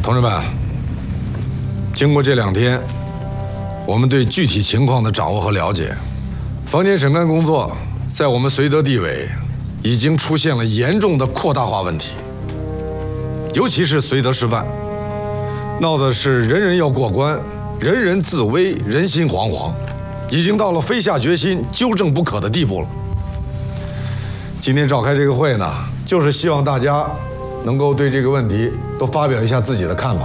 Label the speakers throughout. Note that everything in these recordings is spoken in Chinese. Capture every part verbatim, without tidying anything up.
Speaker 1: 同志们，经过这两天，我们对具体情况的掌握和了解，房间审勘工作在我们绥德地委已经出现了严重的扩大化问题，尤其是绥德师范，闹的是人人要过关，人人自危，人心惶惶，已经到了非下决心纠正不可的地步了。今天召开这个会呢，就是希望大家能够对这个问题都发表一下自己的看法。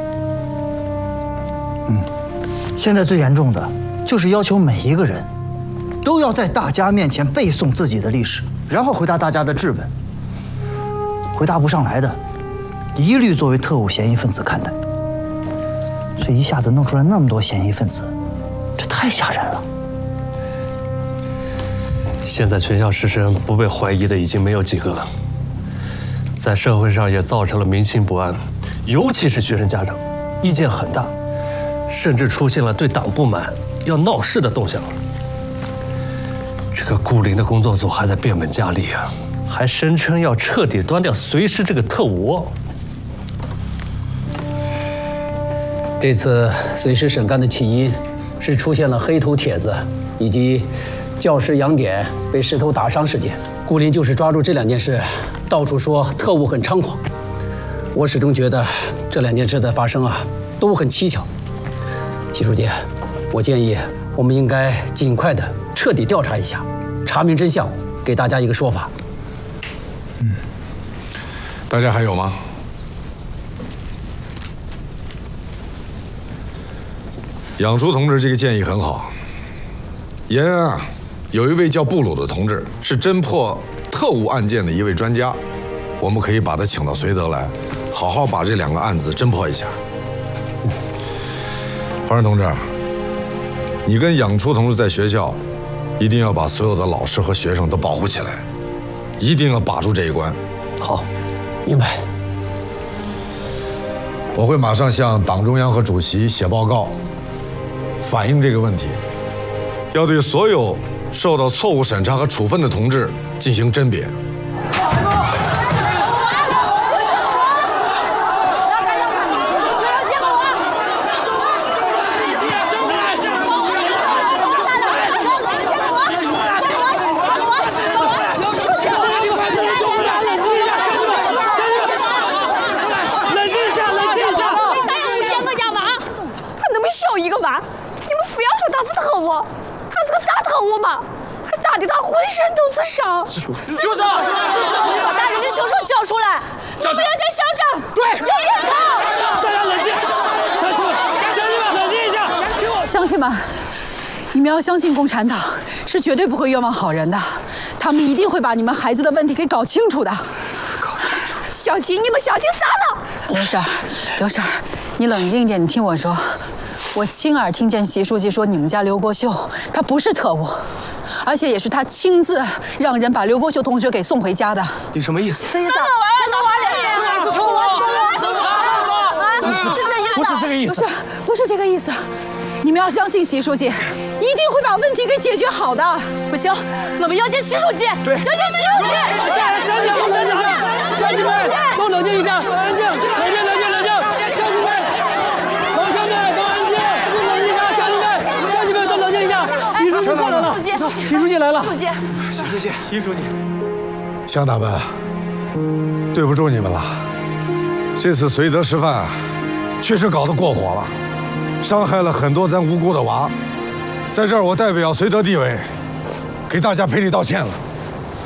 Speaker 2: 嗯，现在最严重的就是要求每一个人都要在大家面前背诵自己的历史，然后回答大家的质问。回答不上来的，一律作为特务嫌疑分子看待。这一下子弄出来那么多嫌疑分子，这太吓人了。
Speaker 3: 现在全校师生不被怀疑的已经没有几个了，在社会上也造成了民心不安，尤其是学生家长，意见很大，甚至出现了对党不满、要闹事的动向。这个顾林的工作组还在变本加厉啊，还声称要彻底端掉绥师这个特务窝。
Speaker 4: 这次绥师审勘的起因是出现了黑头帖子以及教师杨典被石头打伤事件。顾林就是抓住这两件事，到处说特务很猖狂。我始终觉得这两件事的发生啊，都很蹊跷。习书记，我建议我们应该尽快的彻底调查一下，查明真相，给大家一个说法。
Speaker 1: 嗯，大家还有吗？杨叔同志这个建议很好。延安啊，有一位叫布鲁的同志，是侦破特务案件的一位专家，我们可以把他请到绥德来，好好把这两个案子侦破一下。黄仁同志，你跟杨初同志在学校，一定要把所有的老师和学生都保护起来，一定要把住这一关。
Speaker 4: 好，明白。
Speaker 1: 我会马上向党中央和主席写报告，反映这个问题，要对所有受到错误审查和处分的同志进行甄别。
Speaker 5: 住手！把人家凶手叫出来！你不要叫校长，对，要认他。
Speaker 6: 大家冷静，乡亲们，乡亲们冷静一下。
Speaker 7: 乡亲们，你们要相信共产党是绝对不会冤枉好人的，他们一定会把你们孩子的问题给搞清楚的。
Speaker 5: 小心你们小心撒了！
Speaker 7: 刘婶儿，刘婶儿，你冷静一点，你听我说，我亲耳听见习书记说你们家刘国秀他不是特务。而且也是他亲自让人把刘国秀同学给送回家的。
Speaker 6: 你什么意思？
Speaker 5: 什么玩意儿？
Speaker 6: 是特务！
Speaker 7: 不是这个意思，不是不是这个意思。你们要相信习书记，一定会把问题给解决好的。
Speaker 5: 不行，我们要见习书记，
Speaker 6: 对，
Speaker 5: 要见习书记。
Speaker 6: 乡亲们，乡亲们，乡亲们，都冷静一下，冷静，冷静，冷静，冷静，乡亲们，老乡们，都安静，都冷静一下，乡亲们，乡亲们都冷静一下。习书记过来了，习书记来了，
Speaker 5: 习书记，
Speaker 6: 习书记，
Speaker 1: 乡党们，对不住你们了。这次绥德师范确实搞得过火了，伤害了很多咱无辜的娃。在这儿，我代表绥德地委给大家赔礼道歉了。